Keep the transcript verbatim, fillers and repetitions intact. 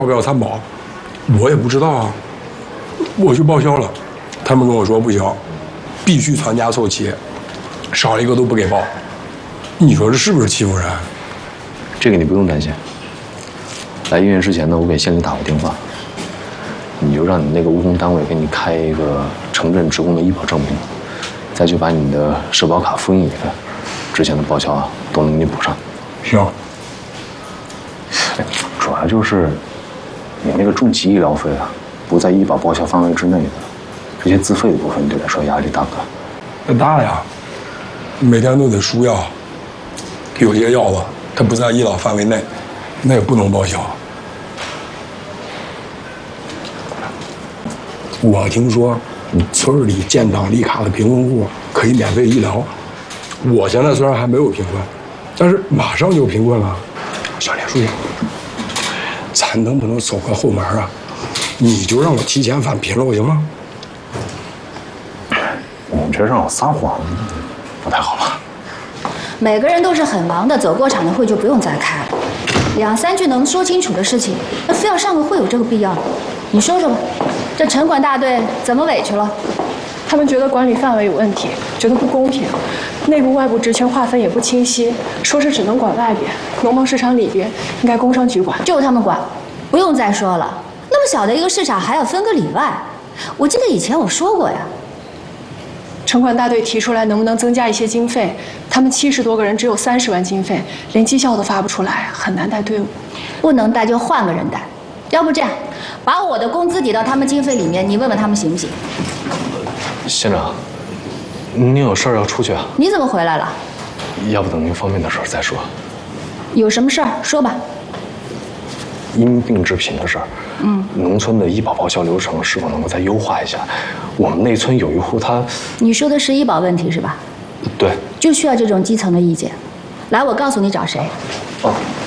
要不要参保？我也不知道啊。我去报销了，他们跟我说不行，必须全家凑齐，少一个都不给报。你说这是不是欺负人？ 这个你不用担心。来医院之前呢，我给县里打过电话，你就让你那个务工单位给你开一个城镇职工的医保证明，再去把你的社保卡复印一份，之前的报销啊都能给你补上。 行。 主要就是你那个重疾医疗费啊，不在医保报销范围之内的，这些自费的部分对来说压力大不大？ 那大呀，每天都得输药，有些药子它不在医疗范围内，那也不能报销。我听说，村里建档立卡的贫困户可以免费医疗。我现在虽然还没有贫困，但是马上就贫困了。小莲叔，咱能不能走个后门啊？你就让我提前返贫了，行吗？ 你这让我撒谎，不太好吧？ 每个人都是很忙的，走过场的会就不用再开了。两三句能说清楚的事情，那非要上个会有这个必要？你说说吧，这城管大队怎么委屈了？ 他们觉得管理范围有问题，觉得不公平，内部外部职权划分也不清晰，说是只能管外边，农贸市场里边应该工商局管， 就他们管，不用再说了。那么小的一个市场还要分个里外，我记得以前我说过呀。 城管大队提出来能不能增加一些经费，他们七十多个人只有三十万经费，连绩效都发不出来，很难带队伍。 不能带就换个人带，要不这样，把我的工资抵到他们经费里面，你问问他们行不行？ 县长，您有事儿要出去啊？ 你怎么回来了？ 要不等您方便的事儿再说。 有什么事儿说吧。 因病致贫的事儿，嗯，农村的医保报销流程是否能够再优化一下？我们那村有一户他， 你说的是医保问题是吧？ 对， 就需要这种基层的意见。来，我告诉你找谁。 哦。